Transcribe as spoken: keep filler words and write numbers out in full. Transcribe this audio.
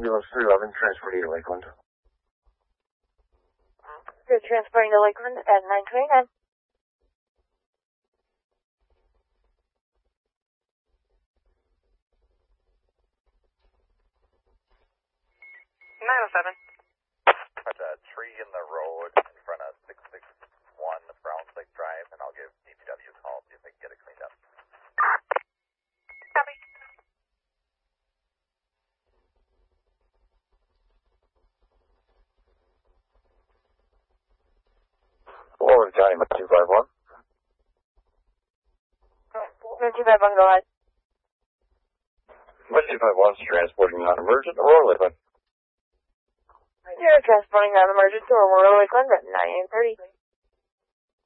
Ambulance three eleven, transporting to Lakeland. You're transporting to Lakeland at nine twenty-nine. nine oh seven. Put a tree in the road in front of six six one Browns Lake Drive, and I'll give D P W a call, see if they can get it cleaned up. Copy. Florida County, two five one. two five one, go ahead. two five one is transporting non-emergent, Aurora Lakeland. You're transporting non-emergent to Aurora Lakeland at nine thirty.